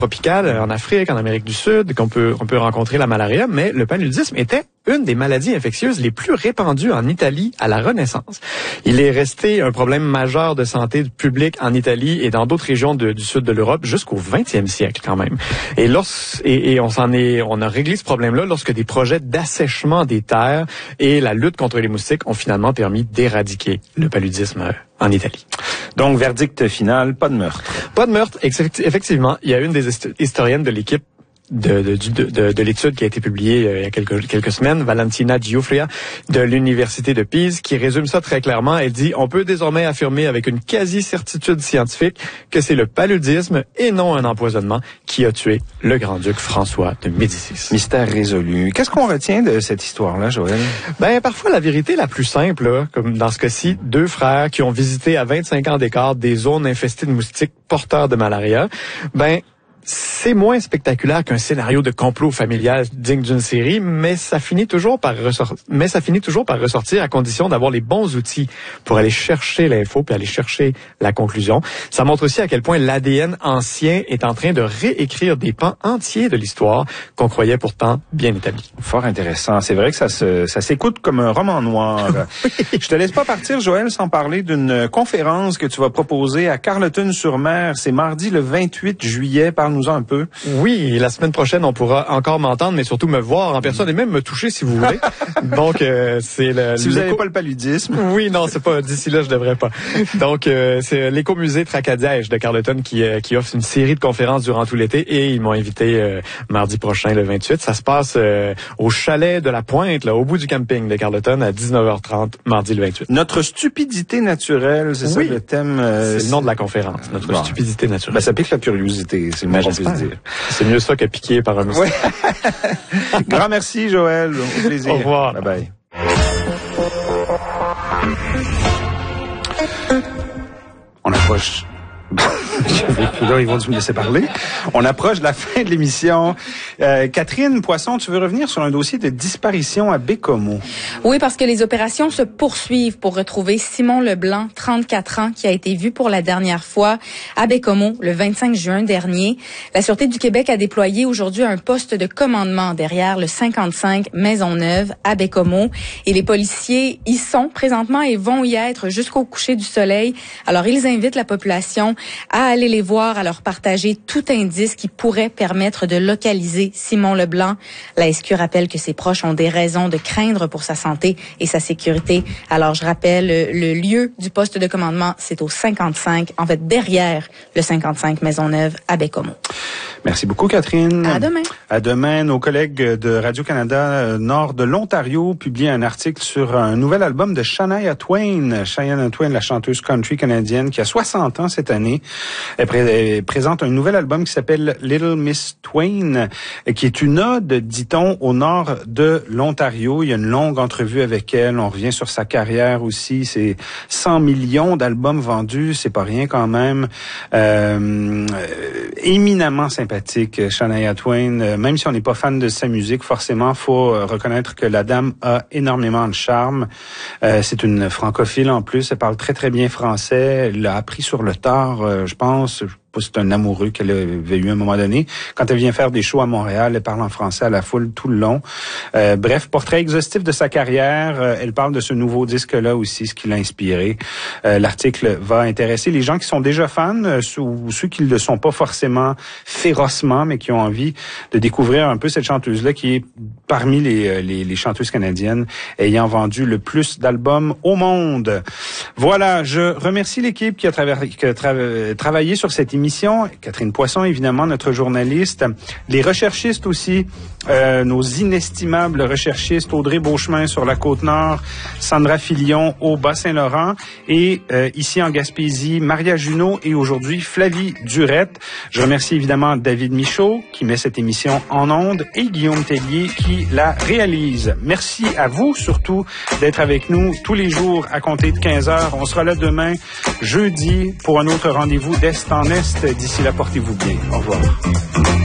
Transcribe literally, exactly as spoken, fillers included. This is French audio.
tropicales en Afrique, en Amérique du Sud, qu'on peut, on peut rencontrer la malaria, mais le paludisme était une des maladies infectieuses les plus répandues en Italie à la Renaissance. Il est resté un problème majeur de santé publique en Italie et dans d'autres régions de, du sud de l'Europe jusqu'au vingtième siècle quand même. Et, lorsque, et, et on s'en est, on a réglé ce problème-là lorsque des projets d'assèchement des terres et la lutte contre les moustiques ont finalement permis d'éradiquer le paludisme en Italie. Donc, verdict final, pas de meurtre. Pas de meurtre, effectivement. Il y a une des historiennes de l'équipe de, de, de, de, de l'étude qui a été publiée euh, il y a quelques, quelques semaines, Valentina Giuffria, de l'Université de Pise, qui résume ça très clairement. Elle dit, on peut désormais affirmer avec une quasi-certitude scientifique que c'est le paludisme et non un empoisonnement qui a tué le grand-duc François de Médicis. Mystère résolu. Qu'est-ce qu'on retient de cette histoire-là, Joël? Ben, parfois, la vérité la plus simple, là, comme dans ce cas-ci, deux frères qui ont visité à vingt-cinq ans d'écart des zones infestées de moustiques porteurs de malaria, ben, c'est moins spectaculaire qu'un scénario de complot familial digne d'une série, mais ça finit toujours par ressortir, mais ça finit toujours par ressortir à condition d'avoir les bons outils pour aller chercher l'info puis aller chercher la conclusion. Ça montre aussi à quel point l'A D N ancien est en train de réécrire des pans entiers de l'histoire qu'on croyait pourtant bien établis. Fort intéressant. C'est vrai que ça se, ça s'écoute comme un roman noir. Je te laisse pas partir, Joël, sans parler d'une conférence que tu vas proposer à Carleton-sur-Mer. C'est mardi le vingt-huit juillet. Parle-nous un peu. Oui, la semaine prochaine, on pourra encore m'entendre, mais surtout me voir en personne et même me toucher si vous voulez. Donc, euh, c'est le... Si vous n'avez pas le paludisme. Oui, non, c'est pas... D'ici là, je devrais pas. Donc, euh, c'est l'écomusée Tracadiège de Carleton qui, euh, qui offre une série de conférences durant tout l'été et ils m'ont invité euh, mardi prochain, le vingt-huit. Ça se passe euh, au chalet de la Pointe, là, au bout du camping de Carleton à dix-neuf heures trente, mardi le vingt-huit. Notre stupidité naturelle, c'est oui. ça le thème? Euh, c'est le nom de la conférence, notre bon. stupidité naturelle. Ben, ça pique la curiosité, c'est le moins qu'on puisse dire. C'est mieux ça que piqué par un moustique. Ouais. Grand merci, Joël. Au plaisir. Au revoir. Bye bye. On approche. Là, ils vont me laisser parler. On approche de la fin de l'émission. Euh, Catherine Poisson, tu veux revenir sur un dossier de disparition à Baie-Comeau? Oui, parce que les opérations se poursuivent pour retrouver Simon Leblanc, trente-quatre ans, qui a été vu pour la dernière fois à Baie-Comeau le vingt-cinq juin dernier. La Sûreté du Québec a déployé aujourd'hui un poste de commandement derrière le cinquante-cinq Maisonneuve à Baie-Comeau. Et les policiers y sont présentement et vont y être jusqu'au coucher du soleil. Alors, ils invitent la population à aller les voir, à leur partager tout indice qui pourrait permettre de localiser Simon Leblanc. La S Q rappelle que ses proches ont des raisons de craindre pour sa santé et sa sécurité. Alors, je rappelle, le lieu du poste de commandement, c'est au cinquante-cinq, en fait, derrière le cinquante-cinq Maisonneuve à Baie-Comeau. Merci beaucoup, Catherine. À demain. À demain. Nos collègues de Radio-Canada Nord de l'Ontario publient un article sur un nouvel album de Shania Twain. Shania Twain, la chanteuse country canadienne qui a soixante ans cette année. Elle, pré- elle présente un nouvel album qui s'appelle Little Miss Twain, qui est une ode, dit-on, au nord de l'Ontario. Il y a une longue entrevue avec elle. On revient sur sa carrière aussi. C'est cent millions d'albums vendus. C'est pas rien quand même. Euh, éminemment sympathique, Shania Twain. Même si on n'est pas fan de sa musique, forcément, faut reconnaître que la dame a énormément de charme. Euh, c'est une francophile en plus. Elle parle très, très bien français. Elle l'a appris sur le tard, euh, je pense. C'est un amoureux qu'elle avait eu à un moment donné. Quand elle vient faire des shows à Montréal, elle parle en français à la foule tout le long. Euh, bref, portrait exhaustif de sa carrière. Euh, elle parle de ce nouveau disque-là aussi, ce qui l'a inspiré. Euh, l'article va intéresser les gens qui sont déjà fans euh, ou ceux qui ne le sont pas forcément férocement, mais qui ont envie de découvrir un peu cette chanteuse-là qui est parmi les, les, les chanteuses canadiennes ayant vendu le plus d'albums au monde. Voilà, je remercie l'équipe qui a, trava- qui a tra- travaillé sur cette émission. Émission. Catherine Poisson, évidemment, notre journaliste. Les recherchistes aussi, euh, nos inestimables recherchistes, Audrey Beauchemin sur la Côte-Nord, Sandra Filion au Bas-Saint-Laurent et euh, ici en Gaspésie, Maria Junot et aujourd'hui Flavie Durette. Je remercie évidemment David Michaud qui met cette émission en ondes et Guillaume Tellier qui la réalise. Merci à vous surtout d'être avec nous tous les jours à compter de quinze heures. On sera là demain, jeudi, pour un autre rendez-vous d'Est en Est. D'ici là, portez-vous bien. Au revoir.